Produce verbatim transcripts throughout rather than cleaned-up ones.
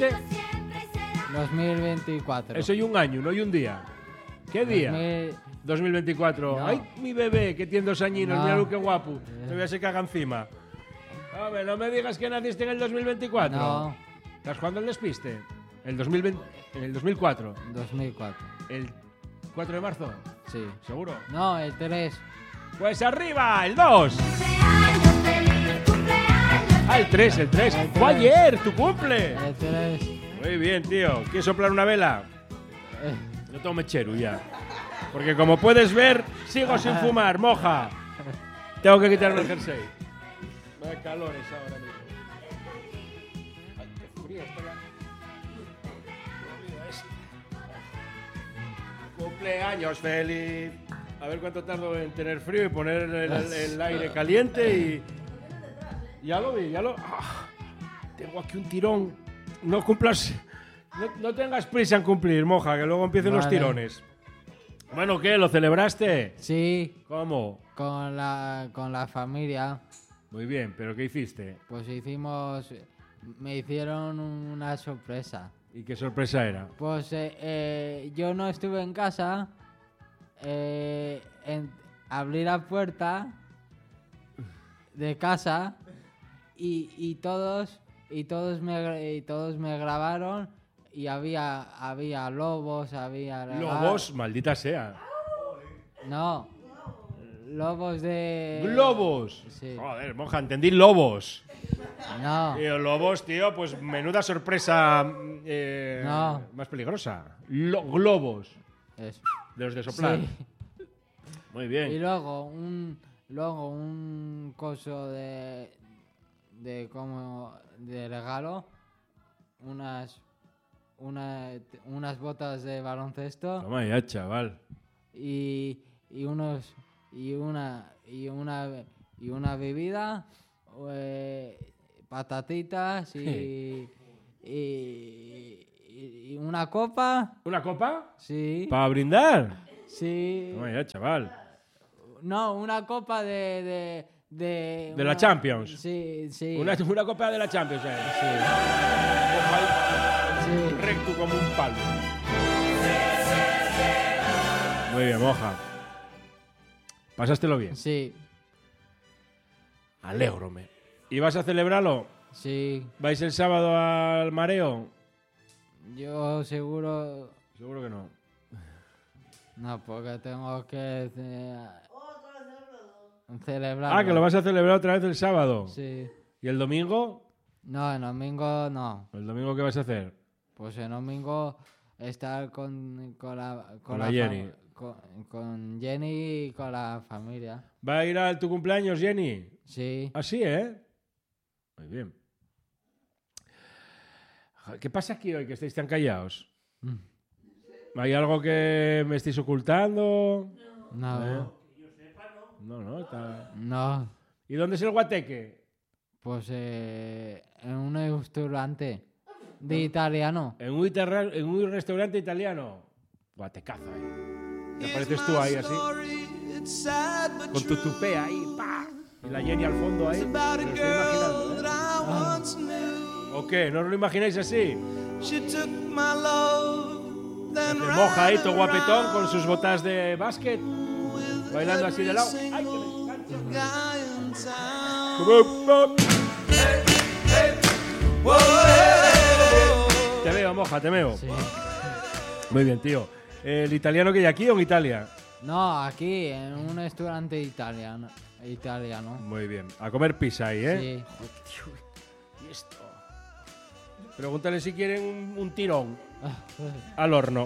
dos mil veinticuatro. Eso y un año, no y un día. ¿Qué día? dos mil... dos mil veinticuatro. No. Ay, mi bebé, que tiene dos añinos, No. mira lo que guapo. Me voy a se caga encima. Hombre, no me digas que naciste en el dos mil veinticuatro. No, ¿Estás jugando al despiste? El dos mil veinte, en el dos mil cuatro. dos mil cuatro. El cuatro de marzo. Sí. ¿Seguro? No, el tres. Pues arriba, el dos. Ah, el tres, el tres. El Fue tres. ayer, tu cumple. El tres. Muy bien, tío. ¿Quieres soplar una vela? Eh, No tengo mechero ya. Porque como puedes ver, sigo sin fumar, moja. Tengo que quitarme el jersey. Vaya calores ahora mismo. Ay, qué frío está ya. Cumpleaños feliz. A ver cuánto tardo en tener frío y poner el, el- el aire caliente y... Ya lo vi, ya lo... Ah, tengo aquí un tirón. No cumplas... No, no tengas prisa en cumplir, moja, que luego empiecen los Vale. tirones. Bueno, ¿qué? ¿Lo celebraste? sí, ¿Cómo? con la, con la familia. Muy bien, ¿pero qué hiciste? Pues hicimos... Me hicieron una sorpresa. ¿Y qué sorpresa era? Pues eh, eh, yo no estuve en casa. Eh, en- abrí la puerta de casa y, y todos y todos me gra- y todos me grabaron y había había lobos, había Lobos, maldita sea. no lobos de ¡Globos! Sí. Joder, moja, entendí lobos. No, Tío, lobos, tío, pues menuda sorpresa eh, No. más peligrosa. Lo- globos, eso. de los de soplar. Sí. Muy Y bien. luego un luego un coso de de como de regalo, unas una- unas botas de baloncesto Toma ya, chaval. y, y unos y una y una y una bebida, eh, patatitas y, y, y- y una copa, ¿Una copa? sí, ¿Para brindar? sí. Toma ya, chaval. No, una copa de... De, de, De la una- Champions. Sí, sí. Una, una copa de la Champions, eh. sí. Recto como un palo. Muy bien, moja. Pasástelo bien. Sí, Alégrome. ¿Y vas a celebrarlo? sí. ¿Vais el sábado al mareo? Yo seguro... Seguro que no. No, porque tengo que eh, celebrar. Ah, que lo vas a celebrar otra vez el sábado. Sí. ¿Y el domingo? No, el domingo no. ¿El domingo qué vas a hacer? Pues el domingo estar con, con la... Con la fam- Jenny. Con, con Jenny y con la familia. ¿Va a ir a tu cumpleaños, Jenny? Sí. Así, ¿eh? Muy bien. ¿Qué pasa aquí hoy que estáis tan callados? ¿Hay algo que me estéis ocultando? No. ¿Eh? No, no, está... No. ¿Y dónde es el guateque? Pues eh, en un restaurante de italiano. En un, iterra- en un restaurante italiano. Guatecazo ahí. Te apareces tú ahí así. Con tu tupé ahí, pa. Y la Jenny al fondo ahí. Me lo estoy imaginando, ¿eh? ¿O qué? ¿No os lo imagináis así? Se moja ahí, todo guapetón, con sus botas de básquet. Bailando así de lado. ¡Ay, que me encanta! Te veo, moja, te veo. Sí. Muy bien, tío. ¿El italiano que hay aquí o en Italia? No, aquí, en un restaurante italiano. italiano. Muy bien. A comer pizza ahí, ¿eh? Sí. ¿Y esto? Pregúntale si quieren un, un tirón al horno.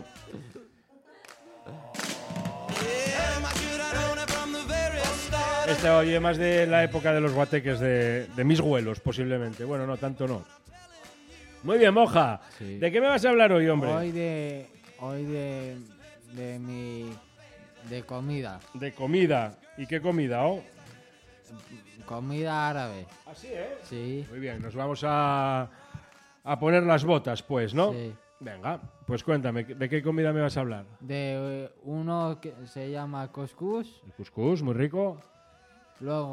Este oye más de la época de los guateques de, de mis huelos, posiblemente. Bueno, no, tanto no. Muy bien, moja. Sí. ¿De qué me vas a hablar hoy, hombre? Hoy de... Hoy de... De mi... De comida. De comida. ¿Y qué comida, oh? Comida árabe. Así, ¿eh? Sí. Muy bien, nos vamos a, a poner las botas, pues, ¿no? Sí. Venga, pues cuéntame, ¿de qué comida me vas a hablar? De eh, uno que se llama couscous. El cuscús, muy rico.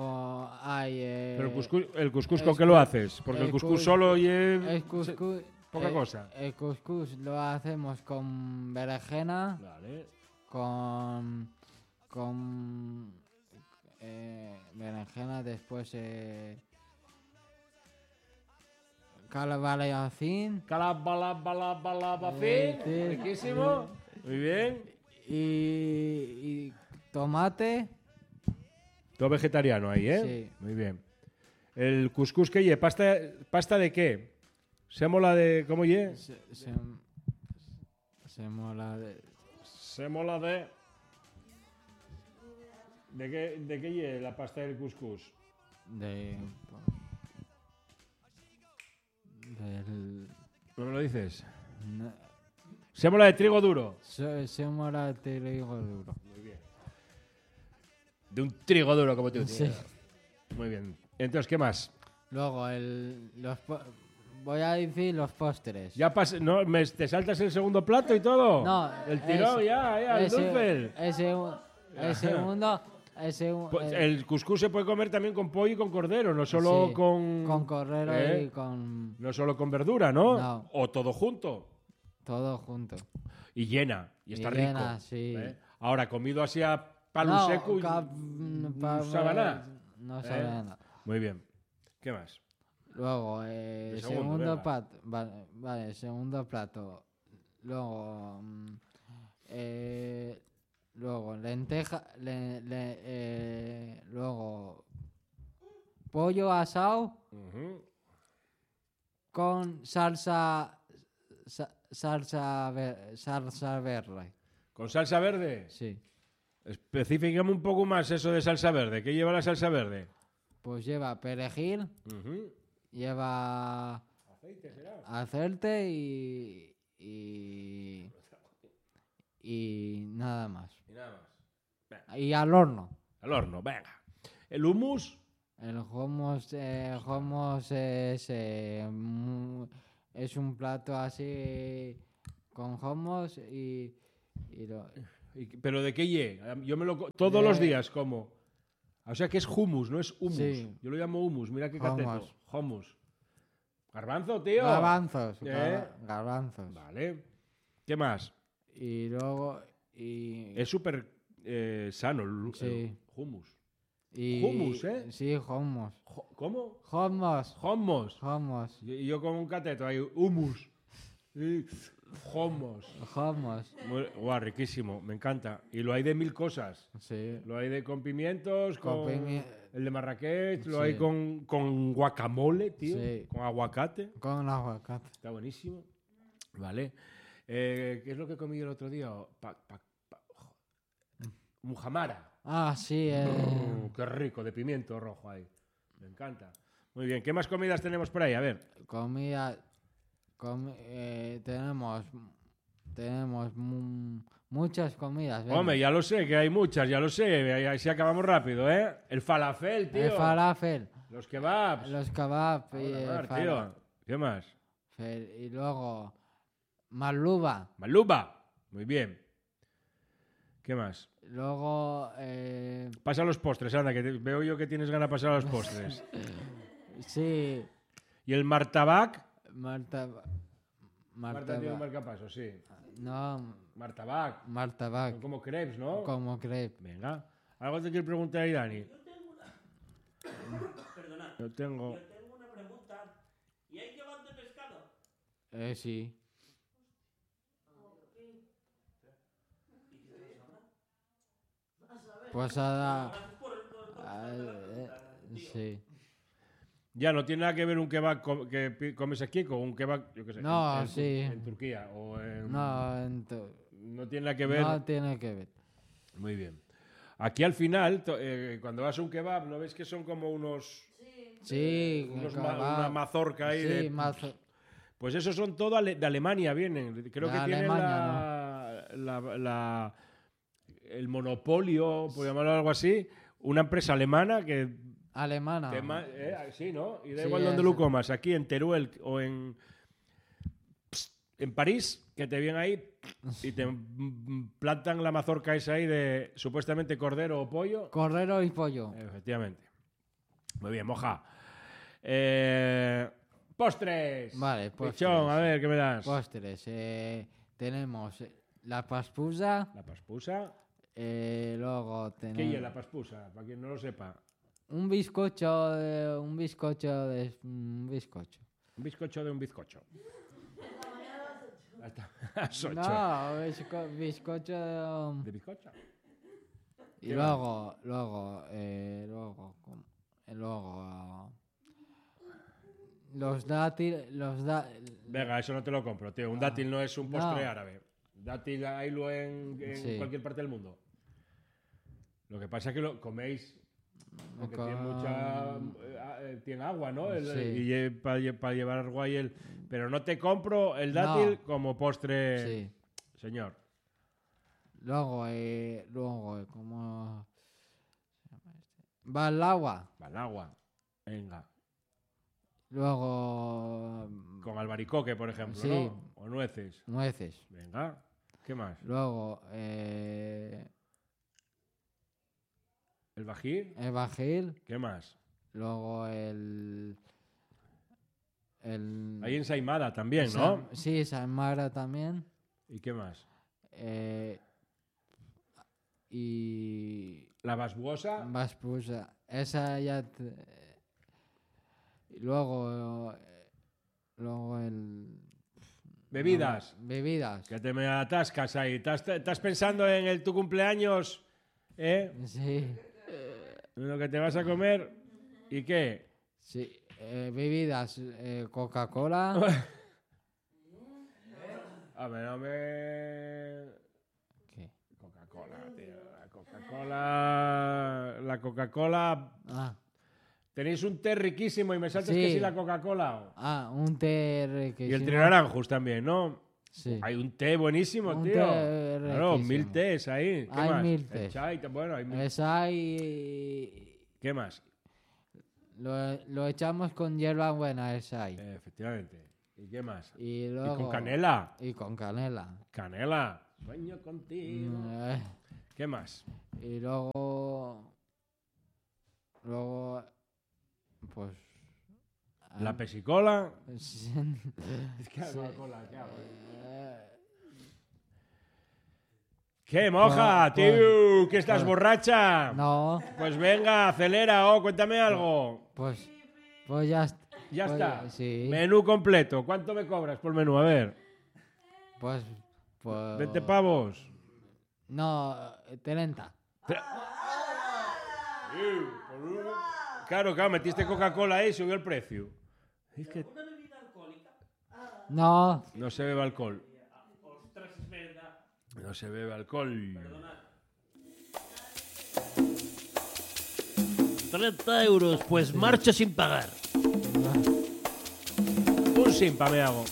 Luego hay... eh, Pero el cuscús, el cuscús el ¿con qué lo haces? Porque el el cuscús cus- solo y... el couscous, poca eh, cosa. El couscous lo hacemos con berenjena, Vale. con... con eh, berenjena, después eh, calabacín Calabalabalabalabacín. Eh, sí. Riquísimo. Muy bien. y, y tomate. Todo vegetariano ahí, ¿eh? Sí. Muy bien. El cuscús que lle, pasta, pasta de qué? Sémola de ¿cómo lle? Se, se, se mola de, Sémola de ¿De qué de qué lle la pasta del cuscús? de del ¿No me lo dices? no, Sémola de trigo duro. se, se mola de trigo duro. Muy bien. De un trigo duro como tú. Sí. Muy bien. Entonces, ¿qué más? Luego el los po- voy a decir los postres. Ya pas no, me, ¿te saltas el segundo plato y todo? No, El tirón, ese- ya, ya, el ese- dulce. El, segu- el segundo, el segu- Pues el- el cuscús se puede comer también con pollo y con cordero, no solo sí, con... con cordero ¿eh? y con No solo con verdura, ¿no? No. O todo junto. todo junto. Y llena, y está Y rico. llena, sí. ¿eh? Ahora, comido así a palo No, seco y... cap- mm, pa- no sabe a nada. No ¿Eh? sabe a nada. Muy bien. ¿Qué más? Luego, eh, El el segundo, segundo, venga. plato. Vale, vale, el segundo plato. Luego, mm, eh, luego lenteja, le- le- eh, luego pollo asado Ujú. con salsa, sa- salsa, ver- salsa verde. ¿Con salsa verde? Sí. Específicame un poco más eso de salsa verde. ¿Qué lleva la salsa verde? Pues lleva perejil, Ujú. lleva ¿Aceite será? aceite y, y y nada más. Y nada más. Y al horno. Al horno, venga. ¿El hummus? El hummus, eh, hummus es, eh, mu- es un plato así con hummus y, y lo- Y- ¿Pero de qué lle? Yo me lo co- todos De- los días como. O sea que es hummus, no es hummus. Sí. Yo lo llamo hummus, mira qué cateto. Hummus. Hummus. Garbanzo, tío. garbanzos, ¿Eh? gar- garbanzos. Vale. ¿Qué más? Y luego y, Es súper eh, sano el, el Sí. hummus. y- hummus, ¿eh? Sí, hummus. Jo- ¿Cómo? Hummus, Hummus. hummus, Y y yo como un cateto ahí, hummus. Y hummus. hummus. Muy- Guau, riquísimo, me encanta. Y lo hay de mil cosas. Sí. Lo hay de con pimientos, con, Con pimi- el de Marrakech, lo Sí. hay con, con guacamole, tío, Sí. con aguacate. Con aguacate. Está buenísimo. Vale. Eh, ¿Qué es lo que comí el otro día? Pa, pa, pa- jo- Mujamara. Ah, sí, eh, Mm, qué rico, de pimiento rojo ahí. Me encanta. Muy bien, ¿qué más comidas tenemos por ahí? A ver. comida. comi- eh, tenemos. Tenemos mu- muchas comidas. venga. Hombre, ya lo sé, que hay muchas, ya lo sé. Ahí sí acabamos rápido, ¿eh? El falafel, tío. El falafel, Los kebabs. los kebab y, Ahora, el mar, falafel, tío. ¿Qué más? y luego maluba. Maluba. Muy bien. ¿Qué más? Luego, eh, Pasa a los postres, anda, que te- veo yo que tienes ganas de pasar a los postres. sí, ¿Y el martabac? Marta. Marta Marta. tiene un marcapaso, sí. No, Martabac. Marta Son Bach, como crepes, ¿no? como crepe. Venga. ¿Algo te quiero preguntar ahí, Dani? Perdona, Yo tengo... yo tengo una pregunta. ¿Y hay kebab de pescado? Eh, sí. Pues ahora. Gracias por, por- por- ah, eh, sí. Ya, no tiene nada que ver un kebab co- que pi- comes aquí con un kebab, yo qué sé, No, en, en Tur- sí. en Turquía o en... No, ento- No tiene nada que ver. no tiene que ver. Muy bien. Aquí al final, to- eh, cuando vas a un kebab, ¿no ves que son como unos... Sí, unos el ma- kebab. una mazorca ahí Sí, de... mazo- Pues esos son todo ale- de Alemania, vienen. Creo De que tienen Alemania, la, la- la- el monopolio, por llamarlo algo así, una empresa alemana que... alemana. te ma- eh, sí, ¿no? Y da Sí, igual donde es- lo comas, aquí en Teruel o en... En París, que te vienen ahí y te mm, plantan la mazorca esa ahí de supuestamente cordero o pollo. Cordero y pollo. Efectivamente. Muy bien, moja. Eh, Postres. Vale, postres. Pichón, a ver, ¿qué me das? Postres. Eh, tenemos eh, la paspusa. La paspusa. Eh, luego ¿Qué es tenemos la paspusa? Para quien no lo sepa. un bizcocho de un bizcocho de un bizcocho. Un bizcocho de un bizcocho. Hasta las ocho. No, bizco- bizcocho de un- ¿De bizcocho? y ¿Qué luego, luego, eh, luego, com- eh, luego ah, los dátiles, los da, Venga, eso no te lo compro, tío. Un dátil no es un postre No. árabe. Dátil haylo en, en Sí. cualquier parte del mundo. Lo que pasa es que lo coméis porque con- tiene mucha eh, ah, eh, tiene agua, ¿no? El- Sí. Y para llevar agua y el pero no te compro el dátil No. como postre, sí. señor. Luego, eh, luego, eh, ¿cómo se llama este? Va al agua. Al agua. Venga. Luego, mm, Con albaricoque, por ejemplo, Sí. ¿no? O nueces. nueces. Venga. ¿Qué más? Luego, eh, El bají. el bajil. ¿Qué más? Luego el... el Hay ensaimada también, ¿no? San- sí, San Mara también. ¿Y qué más? Eh, y... La basbuosa. Vaspusa. Esa ya... te- y luego... eh, luego el... Bebidas. no, bebidas. Que te me atascas ahí. ¿Estás, estás pensando en el, tu cumpleaños? ¿Eh? Sí, En lo que te vas a comer. ¿Y qué? sí. eh, bebidas. eh, Coca-Cola. A ver, no me... ¿Qué? Coca-Cola, tío. La Coca-Cola... La Coca-Cola... Ah, Tenéis un té riquísimo y me saltas Sí. que sí la Coca-Cola. ah, un té Y el riquísimo. trinaranjus también, ¿no? Sí. Hay un té buenísimo, Un tío. té Claro, riquísimo. mil tés ahí. ¿Qué Hay más? mil El tés. chai, bueno, hay mil... Esa y... ¿Qué más? Lo, lo echamos con hierba buena, esa ahí. Eh, efectivamente. ¿Y qué más? Y Y luego... con canela. Y con canela. Canela. Sueño contigo. Mm, eh, ¿Qué más? y luego... Luego... Pues... La ah, pesicola. sí, Es que la Coca-Cola, ¿qué hago? eh, ¿Qué moja, Pues- tío? ¿Que estás pues- borracha? no, Pues venga, acelera, oh, cuéntame algo. pues... Pues ya, est- Ya pues, está. Sí. Menú completo. ¿Cuánto me cobras por menú? A ver. Pues... pues veinte pavos. No, eh, treinta. Claro, claro, metiste Coca-Cola ahí y subió el precio. Es que Una bebida alcohólica. No, no se bebe alcohol. Ostras, es verdad. No se bebe alcohol. treinta euros, pues marcha sin pagar. Un simpa me hago.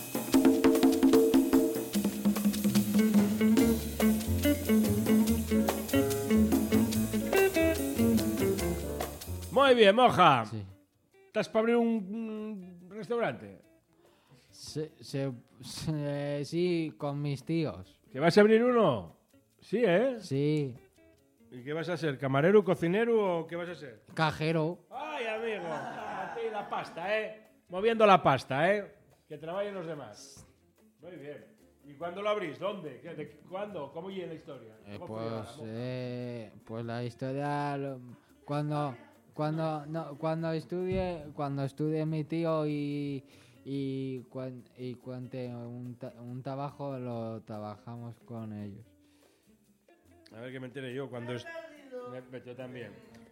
Muy bien, moja. sí. ¿Estás para abrir un, un restaurante? Se, se- se- sí, con mis tíos. ¿Que vas a abrir uno? Sí, ¿eh? Sí, ¿Y qué vas a ser? ¿Camarero, cocinero o qué vas a ser? cajero. ¡Ay, amigo! A ti la pasta, ¿eh? Moviendo la pasta, ¿eh? Que trabajen los demás. Muy bien. ¿Y cuándo lo abrís? ¿Dónde? ¿Qué- de- ¿Cuándo? ¿Cómo llega la historia? Eh, ¿Cómo fue la pues, moja? eh, pues la historia lo- cuando cuando no, cuando estudie cuando estudie mi tío y y, cuan- y cuente un, ta- un trabajo lo trabajamos con ellos. A ver que me entere yo. Cuando es... me, me- yo también.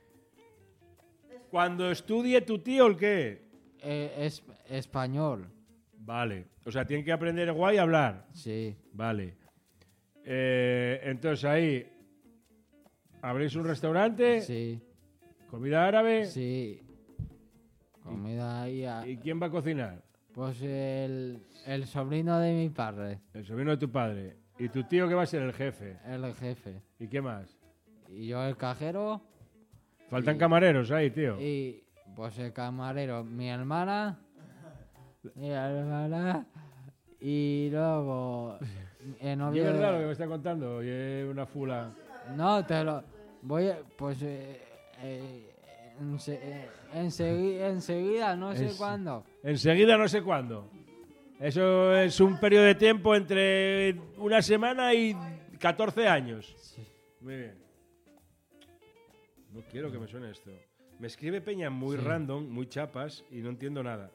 Cuando estudie tu tío, ¿el qué? Eh, es español, Vale. O sea, tienen que aprender guay a hablar. sí, Vale. Eh, entonces ahí... ¿Abrís un restaurante? sí, ¿Comida árabe? sí. Comida ahí, a- ¿Y quién va a cocinar? pues el, el sobrino de mi padre, El sobrino de tu padre. ¿Y tu tío que va a ser el jefe? el jefe. ¿Y qué más? Y yo el cajero Faltan Y- camareros ahí, tío. y pues el camarero, mi hermana, mi hermana y luego el ¿Y novio es verdad lo que de... me está contando? Y es una fula. No, te lo voy a... Pues eh, eh, Ense- eh, ensegui- enseguida, no sé Es- cuándo. Enseguida no sé cuándo. Eso es un periodo de tiempo entre una semana y catorce años. Sí. Muy bien. No quiero que me suene esto. Me escribe Peña muy Sí. random, muy chapas y no entiendo nada.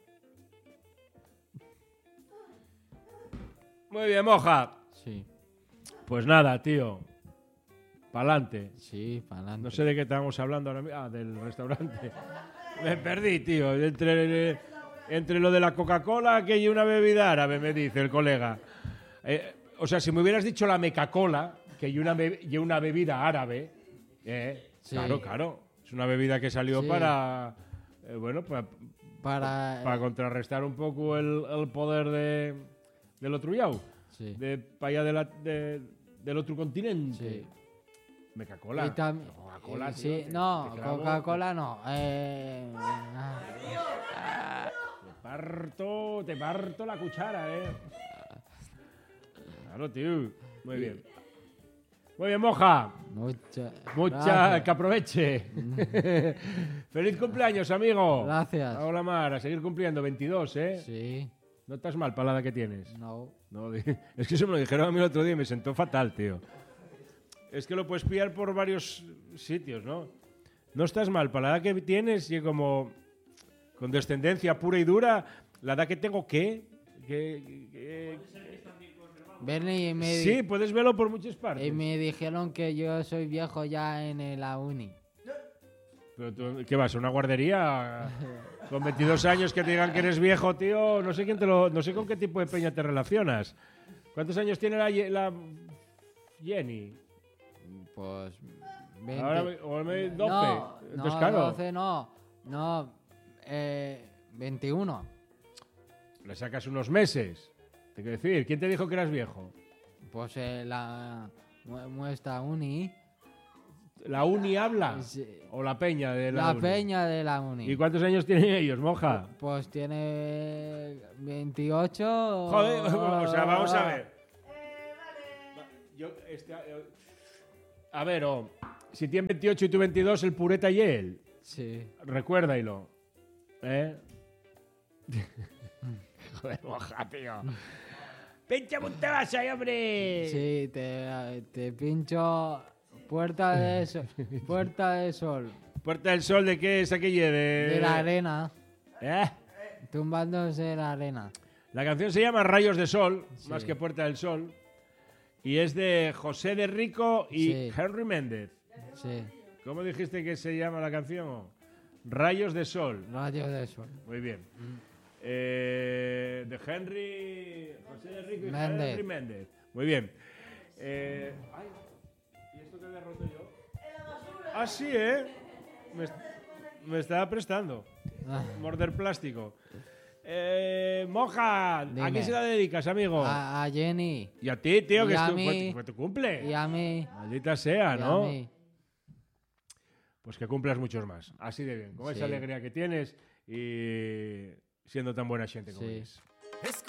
Muy bien, Moja. Sí, Pues nada, tío. Pa'lante. sí, para adelante. No sé de qué estábamos hablando ahora mismo. Ah, del restaurante. Me perdí, tío. Entre, entre lo de la Coca-Cola que hay una bebida árabe, me dice el colega. Eh, o sea, si me hubieras dicho la Meca-Cola, que hay una, be- y una bebida árabe, eh, Sí. claro, claro. Es una bebida que salió Sí. para, eh, bueno, para, Para... para contrarrestar un poco el, el poder de, del otro yao, Sí. de para allá de la- de- del otro continente. Sí. Meca-Cola. Y tam- Coca-Cola, y- tío, sí, te- no, te clavo- Coca-Cola no. Eh, ah, Te parto, te parto la cuchara, eh. Claro, tío. Muy bien. Muy bien, Moja. mucha- Mucha, gracias. que aproveche. Feliz cumpleaños, amigo. Gracias. Hola, Mar, a seguir cumpliendo. veintidós, ¿eh? Sí, No estás mal para la edad que tienes. no. No, di- es que eso me lo dijeron a mí el otro día y me sentó fatal, tío. Es que lo puedes pillar por varios sitios, ¿no? No estás mal para la edad que tienes y como con descendencia pura y dura, la edad que tengo, ¿qué? ¿Qué- qué- Ven y me, di- Sí, puedes verlo por muchas y partes. me dijeron que yo soy viejo ya en la uni. Pero tú, ¿qué vas? ¿A una guardería? Con veintidós años que te digan que eres viejo, tío. No sé quién te lo, no sé con qué tipo de peña te relacionas. ¿Cuántos años tiene la, Ye- la Jenny? Pues veinte. Ahora me- o me- doce. No, Entonces, no, claro, doce no. No, eh, veintiuno. le sacas unos meses. Te quiero decir, ¿quién te dijo que eras viejo? Pues eh, la mu- muestra uni. ¿La uni habla? Sí. ¿O la peña de la, La uni? peña de la uni. ¿Y cuántos años tienen ellos, Moja? Pues tiene veintiocho. Joder, o sea, vamos a ver. Va- Yo, este, eh, a ver, oh, si tiene veintiocho y tú veintidós, el pureta y él. Sí. Recuérdalo. ¿Eh? Joder, Moja, tío. ¡Pincha un vas ahí, hombre! Sí, te, te pincho puerta de sol. Puerta de sol. ¿Puerta del Sol de qué es aquella? De, De la arena. ¿Eh? Tumbándose en la arena. La canción se llama Rayos de Sol, Sí. más que Puerta del Sol. Y es de José de Rico y Sí. Henry Méndez. Sí. ¿Cómo dijiste que se llama la canción? Rayos de Sol. Rayos de sol. Muy bien. Eh, de Henry. José de Rico y Méndez. Henry Méndez. Muy bien. Eh, ay, ¿y esto qué había roto yo? Ah, sí, ¿eh? Me, est- me estaba prestando. Ah, Morder plástico. Eh, Moja, ¿a Dime. quién se la dedicas, amigo? A, a Jenny. Y a ti, tío, Y que a es tu, mí. fue, tu- fue tu cumple. Y a mí. Maldita sea, y ¿no? a mí. Pues que cumplas muchos más. Así de bien. Con Sí. esa alegría que tienes y siendo tan buena gente como Sí. eres. Es